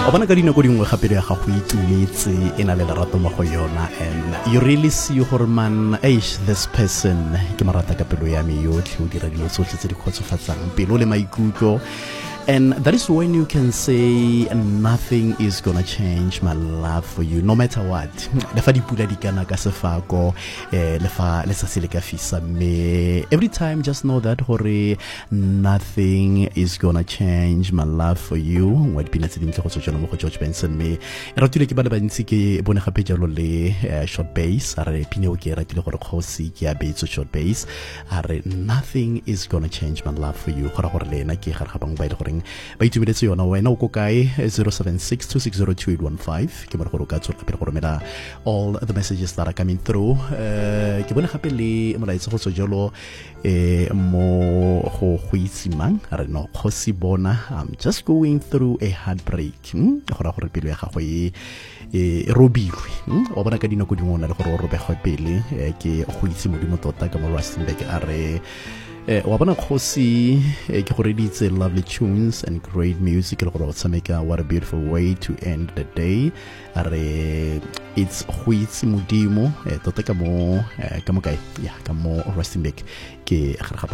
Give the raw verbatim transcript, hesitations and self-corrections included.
o bona ka dinako dingwe gape ya gago itumetse e na le lerato mo go yona, and you really see gore man, eish, this person ke marata ka pelo ya me yotlhe, o dira dilo tsotlhe tse di kgotsofatsang pelo le maikutlo. And that is when you can say nothing is gonna change my love for you, no matter what. Le fa dipula di kana ka sefako, eh, le fa letsatsi le ka fisa me. Every time just know that hore nothing is gonna change my love for you. Wa dipina tse dintle go tswa jalo mo go George Benson me. E ratile ke ba le bantsi ke bone gape jalo le eh, short bass. Are pine o ke ratile gore khosi ke a beitso short bass. Are nothing is gonna change my love for you. Gora gore lena ke ga ga bang ba ile gore ba itumeletse yona wena o ko kae zero seven six two six zero two eight one five ke bona gore o ka tswa pele go romela all the messages that are coming through. uh, ke bona gape le molaetsa go tswa jalo eh, mo go go itsimang re no go si bona I'm just going through a heartbreak hmm? Gora gore pelo ya gago e e robilwe hmm? O bona ka dinako dingwe na le gore o robege pele eh, ke go itse modimo tota ka mo Rustenburg a re Eh, wa bona khosi eh, ke gore ditse lovely tunes and great music le gore o tshameka what a beautiful way to end the day. Are it's go itse modimo eh, tota ka mo eh, ka mo kae ya ka mo Rustenburg ke